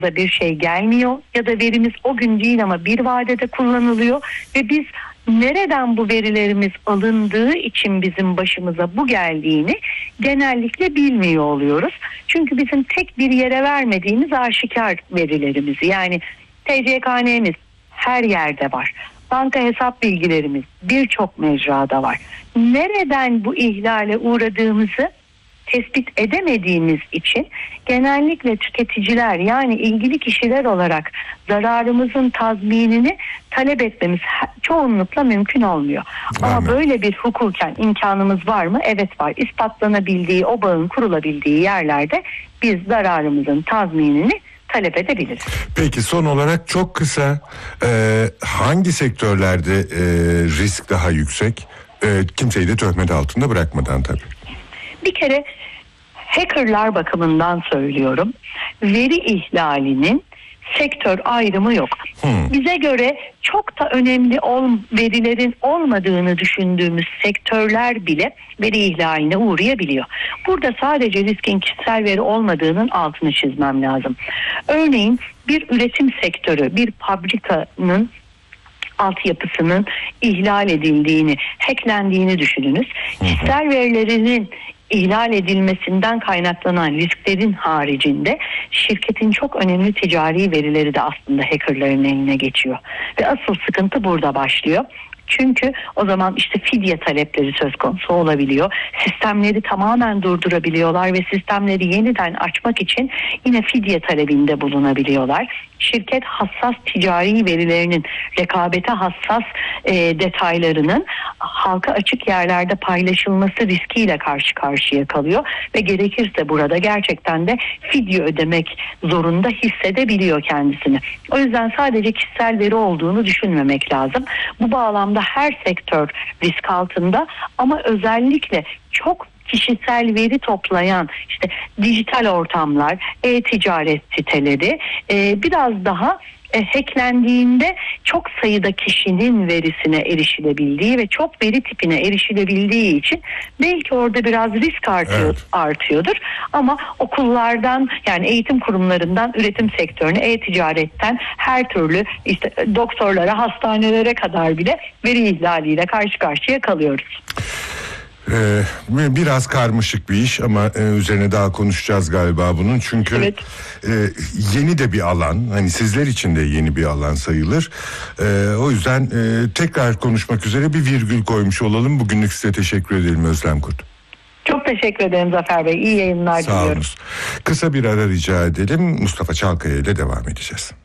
da bir şey gelmiyor ya da verimiz o gün değil ama bir vadede kullanılıyor ve biz nereden bu verilerimiz alındığı için bizim başımıza bu geldiğini genellikle bilmiyor oluyoruz. Çünkü bizim tek bir yere vermediğimiz aşikar verilerimizi, yani TCKN'miz her yerde var. Banka hesap bilgilerimiz birçok mecrada var. Nereden bu ihlale uğradığımızı tespit edemediğimiz için genellikle tüketiciler, yani ilgili kişiler olarak zararımızın tazminini talep etmemiz çoğunlukla mümkün olmuyor. Ama böyle bir hukuken imkanımız var mı? Evet var. İspatlanabildiği, o bağın kurulabildiği yerlerde biz zararımızın tazminini talep edebiliriz. Peki son olarak çok kısa, hangi sektörlerde risk daha yüksek? Kimseyi de töhmet altında bırakmadan tabii. Bir kere hackerlar bakımından söylüyorum. Veri ihlalinin sektör ayrımı yok. Bize göre çok da önemli verilerin olmadığını düşündüğümüz sektörler bile veri ihlaline uğrayabiliyor. Burada sadece riskin kişisel veri olmadığının altını çizmem lazım. Örneğin bir üretim sektörü, bir fabrikanın altyapısının ihlal edildiğini, hacklendiğini düşününüz. Kişisel verilerinin ihlal edilmesinden kaynaklanan risklerin haricinde şirketin çok önemli ticari verileri de aslında hackerların eline geçiyor. Ve asıl sıkıntı burada başlıyor. Çünkü o zaman işte fidye talepleri söz konusu olabiliyor. Sistemleri tamamen durdurabiliyorlar ve sistemleri yeniden açmak için yine fidye talebinde bulunabiliyorlar. Şirket hassas ticari verilerinin, rekabete hassas detaylarının halka açık yerlerde paylaşılması riskiyle karşı karşıya kalıyor ve gerekirse burada gerçekten de fidye ödemek zorunda hissedebiliyor kendisini. O yüzden sadece kişisel veri olduğunu düşünmemek lazım. Bu bağlamda her sektör risk altında ama özellikle çok kişisel veri toplayan işte dijital ortamlar, e-ticaret siteleri biraz daha hacklendiğinde çok sayıda kişinin verisine erişilebildiği ve çok veri tipine erişilebildiği için belki orada biraz risk artıyordur. Ama okullardan, yani eğitim kurumlarından üretim sektörüne, e-ticaretten her türlü işte doktorlara, hastanelere kadar bile veri ihlaliyle karşı karşıya kalıyoruz. Biraz karmaşık bir iş ama üzerine daha konuşacağız galiba bunun. Çünkü evet. Yeni de bir alan, hani sizler için de yeni bir alan sayılır. O yüzden tekrar konuşmak üzere bir virgül koymuş olalım. Bugünlük size teşekkür edelim Özlem Kurt. Çok teşekkür ederim Zafer Bey. İyi yayınlar diliyorum. Sağ olun. Kısa bir ara rica edelim. Mustafa Çalkaya ile devam edeceğiz.